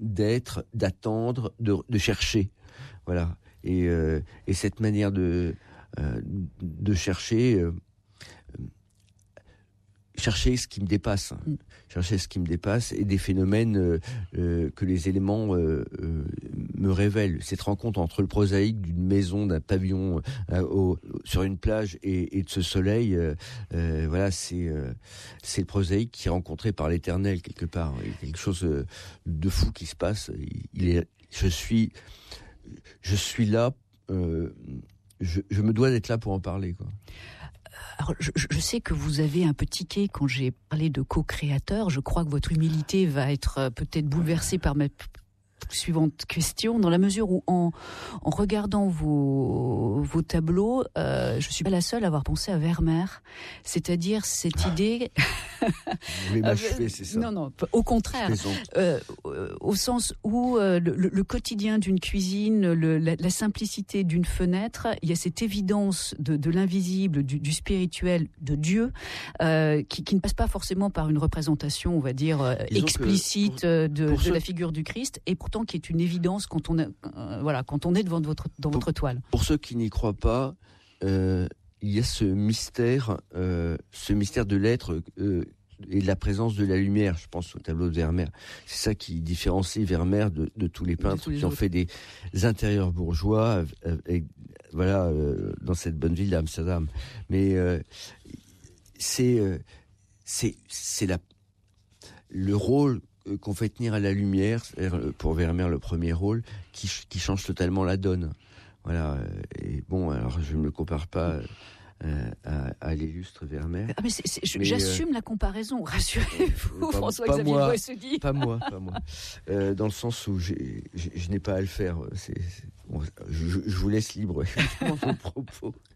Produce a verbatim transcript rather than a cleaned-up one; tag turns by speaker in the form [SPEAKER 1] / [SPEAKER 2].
[SPEAKER 1] d'être, d'attendre, de, de chercher. Voilà. Et, euh, et cette manière de, euh, de chercher, euh, chercher ce qui me dépasse, mm. chercher ce qui me dépasse et des phénomènes euh, euh, que les éléments euh, euh, me révèlent. Cette rencontre entre le prosaïque d'une maison, d'un pavillon euh, au, sur une plage et, et de ce soleil, euh, euh, voilà, c'est euh, c'est le prosaïque qui est rencontré par l'éternel quelque part. Il y a quelque chose de fou qui se passe. Il est, je suis, je suis là. Euh, je, je me dois d'être là pour en parler, quoi.
[SPEAKER 2] Alors, je, je sais que vous avez un peu tiqué quand j'ai parlé de co-créateur. Je crois que votre humilité va être peut-être bouleversée par ma suivante question, dans la mesure où, en, en regardant vos, vos tableaux, euh, je suis pas la seule à avoir pensé à Vermeer, c'est-à-dire cette ah. idée...
[SPEAKER 1] Vous voulez m'achever, c'est ça?
[SPEAKER 2] Non, non, au contraire, euh, au sens où euh, le, le quotidien d'une cuisine, le, la, la simplicité d'une fenêtre, il y a cette évidence de, de l'invisible, du, du spirituel, de Dieu, euh, qui, qui ne passe pas forcément par une représentation, on va dire, euh, explicite pour, de, de ceux... la figure du Christ, et pourtant qui est une évidence quand on, a, euh, voilà, quand on est devant votre, dans
[SPEAKER 1] pour,
[SPEAKER 2] votre toile.
[SPEAKER 1] Pour ceux qui n'y croient pas, euh, il y a ce mystère, euh, ce mystère de l'être euh, et de la présence de la lumière. Je pense au tableau de Vermeer. C'est ça qui différencie Vermeer de, de tous les peintres tous les qui autres. ont fait des intérieurs bourgeois, euh, et, voilà, euh, dans cette bonne ville d'Amsterdam. Mais euh, c'est, euh, c'est, c'est la, le rôle qu'on fait tenir à la lumière, pour Vermeer le premier rôle, qui, qui change totalement la donne. Voilà. Et bon, alors je ne me compare pas euh, à, à l'illustre Vermeer.
[SPEAKER 2] Ah mais, c'est, c'est, je, mais j'assume euh, la comparaison, rassurez-vous,
[SPEAKER 1] pas,
[SPEAKER 2] François-Xavier Boissoudy.
[SPEAKER 1] Pas moi, pas moi. Euh, dans le sens où j'ai, j'ai, je n'ai pas à le faire. C'est, c'est, bon, je, je vous laisse libre dans vos propos.